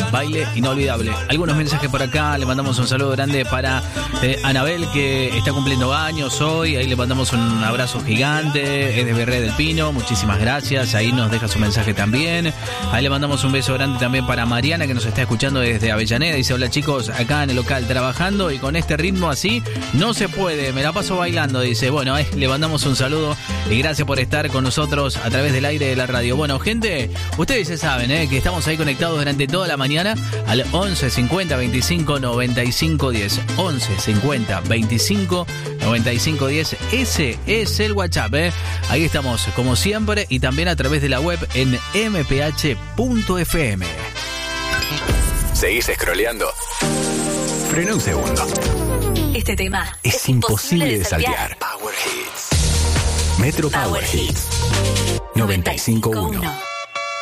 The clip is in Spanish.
baile inolvidable. Algunos mensajes por acá, le mandamos un saludo grande para Anabel, que está cumpliendo años hoy, ahí le mandamos un abrazo gigante, es de Berré del Pino, muchísimas gracias, ahí nos deja su mensaje también. Ahí le mandamos un beso grande también para Mariana, que nos está escuchando desde Avellaneda, dice: hola chicos, acá en el local trabajando y con este ritmo así no se puede, me la paso bailando, dice. Bueno, le mandamos un saludo y gracias por estar con nosotros a través del aire de la radio. Bueno, gente, ustedes ya saben que estamos ahí conectados durante toda la mañana al 11 50 25 95 10. 11 50 25 95 10. Ese es el WhatsApp, Ahí estamos como siempre y también a través de la web en mph.fm. ¿Seguís scrolleando? Frena un segundo. Este tema es imposible de saltear. Power Hits. Metro Power Hits 95.1.